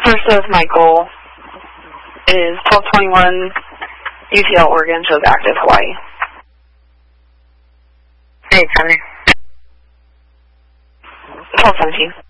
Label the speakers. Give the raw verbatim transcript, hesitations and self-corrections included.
Speaker 1: first of my goal is twelve twenty-one U T L Oregon shows active Hawaii.
Speaker 2: Hey, Tony.
Speaker 1: twelve seventeen.